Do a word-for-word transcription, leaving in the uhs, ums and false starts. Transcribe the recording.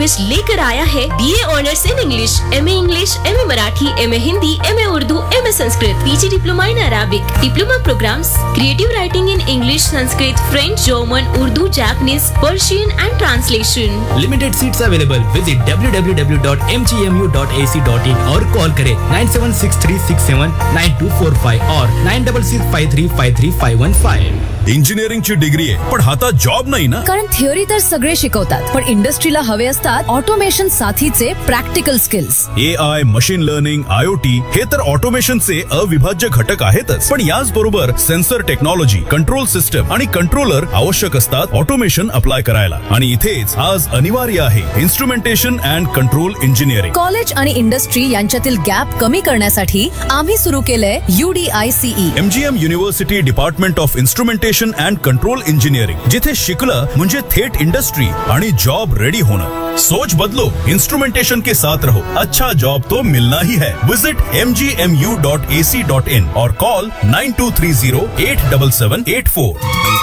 Language लेकर आया है BA honours in English, MA English, MA Marathi, MA Hindi, MA Urdu, MA Sanskrit, PG diploma in Arabic, diploma programs, creative writing in English, Sanskrit, French, German, Urdu, Japanese, Persian end translation. Limited seats available. Visit W W W dot M G M U dot A C dot in और call करें nine seven six three six seven nine to four five और nine double six five three five three five one five. इंजिनिअरिंगची degree आहे पण हातात job नाही ना. कारण theory तर सगळे शिकवतात पण इंडस्ट्रीला हवे असतात ऑटोमेशन साथीचे practical skills. A I, machine learning, I O T हे तर ऑटोमेशनचे अविभाज्य घटक आहेतच, पण याच बरोबर सेन्सर टेक्नॉलॉजी, कंट्रोल सिस्टम आणि कंट्रोलर आवश्यक असतात ऑटोमेशन अप्लाय करायला. आणि इथेच आज अनिवार्य आहे instrumentation and control engineering. College आणि इंडस्ट्री यांच्यातील गॅप कमी करण्यासाठी आम्ही सुरू केलंय यूडीआयसीई. MGM university department of instrumentation and control engineering, जिथे शिकलं म्हणजे थेट इंडस्ट्री आणि जॉब रेडी होणं. सोच बदलो, इंस्ट्रूमेंटेशन के साथ रहो, अच्छा जॉब तो मिलना ही है. Visit M G M U dot A C dot in और call nine to three Ziro eight seven seven eight four.